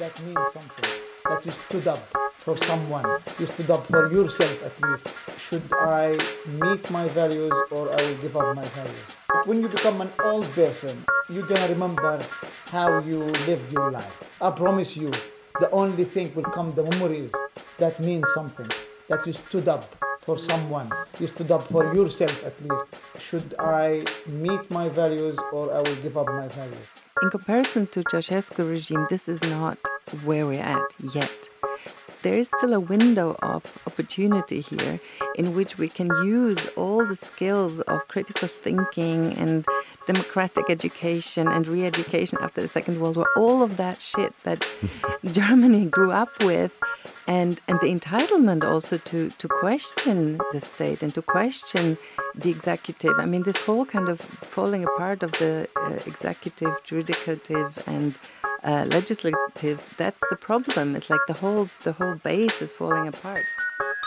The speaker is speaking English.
that means something, that you stood up for someone, you stood up for yourself at least. Should I meet my values or I will give up my values? When you become an old person, you're gonna remember how you lived your life. I promise you, the only thing will come, the memories that mean something, that you stood up for someone, you stood up for yourself at least. Should I meet my values or I will give up my values? In comparison to Ceausescu regime, this is not where we're at yet. There is still a window of opportunity here in which we can use all the skills of critical thinking and democratic education and re-education after the Second World War, all of that shit that Germany grew up with, and the entitlement also to question the state and to question the executive. I mean, this whole kind of falling apart of the executive, judicative, and legislative, that's the problem. It's like the whole base is falling apart.